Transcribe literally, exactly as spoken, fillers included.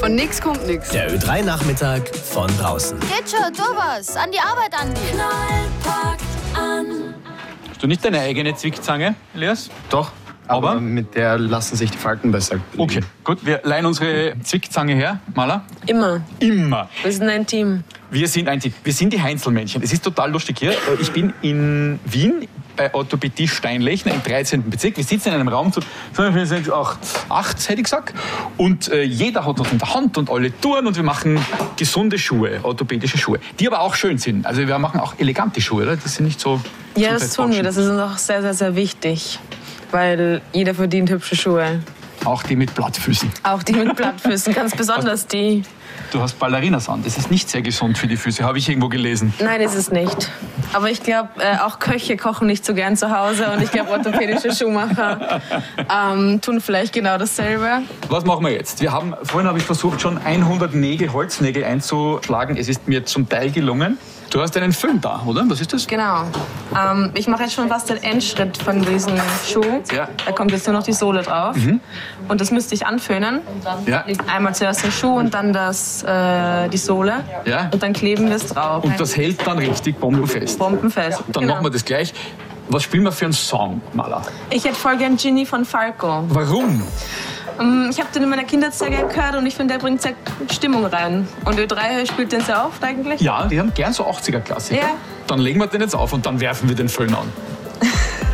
Von nix kommt nix. Der Ö drei Nachmittag von draußen. Geht schon, tu was. An die Arbeit, Andi. Knall packt an. Hast du nicht deine eigene Zwickzange, Elias? Doch, aber, Aber? mit der lassen sich die Falten besser legen. Okay, gut. Wir leihen unsere Zwickzange her. Maler? Immer. Immer. Wir sind ein Team. Wir sind ein Team. Wir sind die Heinzelmännchen. Es ist total lustig hier. Ich bin in Wien bei Orthopädie Steinlechner im dreizehnten Bezirk. Wir sitzen in einem Raum zu acht, acht hätte ich gesagt. Und äh, jeder hat was in der Hand und alle Touren und wir machen gesunde Schuhe, orthopädische Schuhe, die aber auch schön sind. Also wir machen auch elegante Schuhe, oder? Die sind nicht so... Ja, das tun wir. Das ist uns auch sehr, sehr, sehr wichtig. Weil jeder verdient hübsche Schuhe. Auch die mit Plattfüßen. Auch die mit Plattfüßen, ganz besonders die. Du hast Ballerinas an. Das ist nicht sehr gesund für die Füße, habe ich irgendwo gelesen. Nein, ist es nicht. Aber ich glaube, äh, auch Köche kochen nicht so gern zu Hause. Und ich glaube, orthopädische Schuhmacher ähm, tun vielleicht genau dasselbe. Was machen wir jetzt? Wir haben, vorhin habe ich versucht, schon hundert Nägel, Holznägel einzuschlagen. Es ist mir zum Teil gelungen. Du hast einen Föhn da, oder? Was ist das? Genau. Ähm, ich mache jetzt schon fast den Endschritt von diesem Schuh. Ja. Da kommt jetzt nur noch die Sohle drauf. Mhm. Und das müsste ich anföhnen. Ja. Einmal zuerst den Schuh und dann das, äh, die Sohle. Ja. Und dann kleben wir es drauf. Und das hält dann richtig bombenfest. Bombenfest. Dann Genau. machen wir das gleich. Was spielen wir für einen Song, Maler? Ich hätte voll gern Ginny von Falco. Warum? Ähm, Ich habe den in meiner Kindheit sehr gern gehört und ich finde, der bringt sehr Stimmung rein. Und Ö drei spielt den sehr oft eigentlich. Ja, die haben gern so achtziger-Klassiker. Ja. Dann legen wir den jetzt auf und dann werfen wir den Föhn an.